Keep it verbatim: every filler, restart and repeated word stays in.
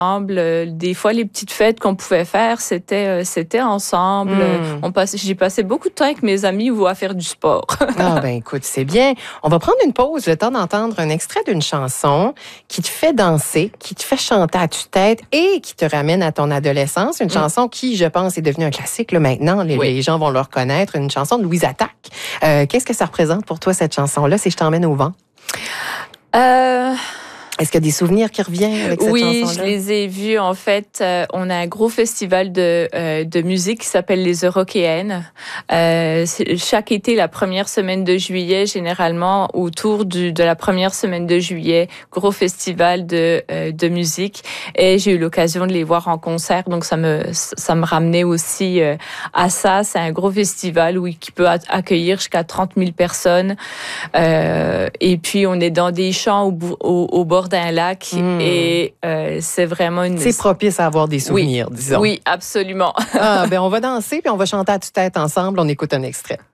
Euh, Des fois, les petites fêtes qu'on pouvait faire, c'était, euh, c'était ensemble. Mm. On passait, j'ai passé beaucoup de temps avec mes amis ou à faire du sport. Ah ben écoute, c'est bien. On va prendre une pause, le temps d'entendre un extrait d'une chanson qui te fait danser, qui te fait chanter à tue-tête et qui te ramène à ton adolescence. Une mm. chanson qui, je pense, est devenue un classique là, maintenant. Les, oui. les gens vont le reconnaître. Une chanson de Louise Attaque. Euh, qu'est-ce que ça représente pour toi, cette chanson-là, si je t'emmène au vent? Euh... Est-ce qu'il y a des souvenirs qui reviennent avec cette oui, chanson-là? Oui, je les ai vus. En fait, euh, on a un gros festival de, euh, de musique qui s'appelle les Eurockéennes. Euh, chaque été, la première semaine de juillet, généralement, autour du, de la première semaine de juillet, gros festival de, euh, de musique. Et j'ai eu l'occasion de les voir en concert. Donc, ça me, ça me ramenait aussi euh, à ça. C'est un gros festival où, qui peut accueillir jusqu'à trente mille personnes. Euh, et puis, on est dans des champs au, au, au bord d'un lac mmh. et euh, c'est vraiment une... C'est propice à avoir des souvenirs, oui. disons. Oui, absolument. Ah, ben on va danser puis on va chanter à tue-tête ensemble. On écoute un extrait.